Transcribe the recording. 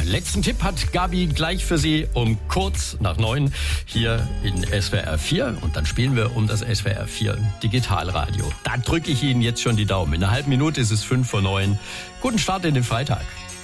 letzten Tipp hat Gabi gleich für Sie um kurz nach 9 hier in SWR 4. Und dann spielen wir um das SWR 4 Digitalradio. Da drücke ich Ihnen jetzt schon die Daumen. In einer halben Minute ist es 5 vor 9. Guten Start in den Freitag.